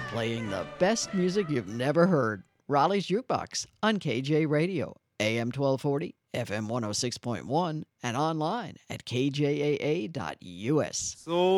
Playing the best music you've never heard. Raleigh's Jukebox on KJ Radio, AM 1240, FM 106.1, and online at kjaa.us. So